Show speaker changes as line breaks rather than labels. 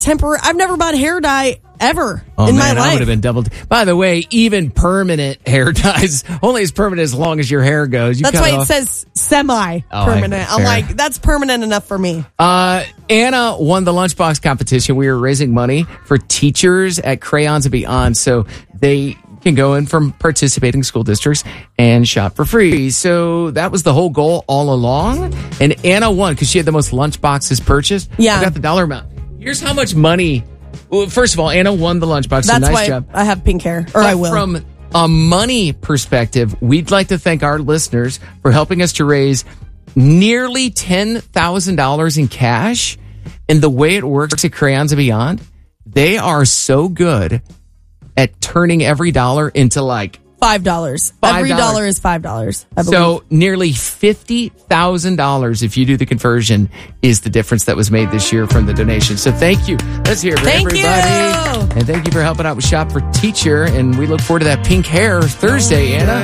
temporary. I've never bought hair dye ever in my life.
I would have been doubled. By the way, even permanent hair dyes only as permanent as long as your hair goes.
That's why it says semi-permanent. I'm like, that's permanent enough for me.
Anna won the lunchbox competition. We were raising money for teachers at Crayons and Beyond, so they can go in from participating school districts and shop for free. So that was the whole goal all along. And Anna won because she had the most lunchboxes purchased.
Yeah.
I got the dollar amount. Here's how much money. Well, first of all, Anna won the lunchbox.
That's
nice
why
job.
I have pink hair, or I will.
From a money perspective, we'd like to thank our listeners for helping us to raise nearly $10,000 in cash. And the way it works at Crayons and Beyond, they are so good at turning every dollar into like
$5. Every dollar is $5, I believe.
So nearly $50,000, if you do the conversion, is the difference that was made this year from the donation. So thank you. Let's hear it for everybody.
Thank you.
And thank you for helping out with Shop for Teacher. And we look forward to that pink hair Thursday, Anna.